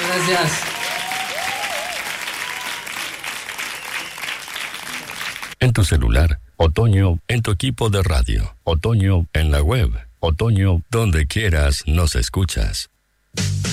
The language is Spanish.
Gracias. En tu celular, Otoño en tu equipo de radio, Otoño en la web, Otoño donde quieras nos escuchas.